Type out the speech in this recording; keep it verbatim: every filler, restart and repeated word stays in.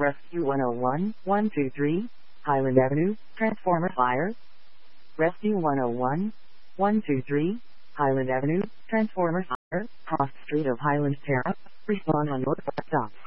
Rescue one oh one, one two three, Highland Avenue, transformer fire. Rescue one oh one, one two three, Highland Avenue, transformer fire, cross street of Highland Terrace, respond on North Stop.